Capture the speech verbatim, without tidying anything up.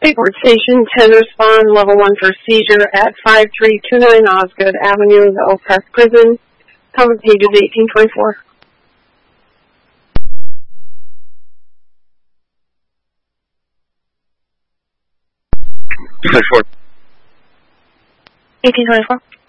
Station ten respond, level one for seizure at five three two nine Osgood Avenue, the Oak Park Prison. Cover pages eighteen twenty-four. twenty-four. eighteen twenty-four.